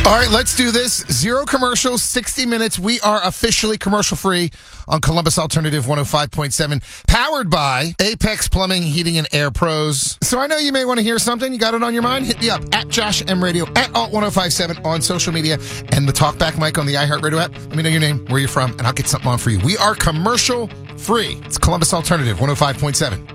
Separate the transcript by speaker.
Speaker 1: All right, let's do this. Zero commercials, 60 minutes. We are officially commercial free on Columbus Alternative 105.7, powered by Apex Plumbing, Heating, and Air Pros. So I know you may want to hear something. You got it on your mind? Hit me up at Josh M Radio, at Alt1057 on social media, and the talkback mic on the iHeartRadio app. Let me know your name, where you're from, and I'll get something on for you. We are commercial free. It's Columbus Alternative 105.7.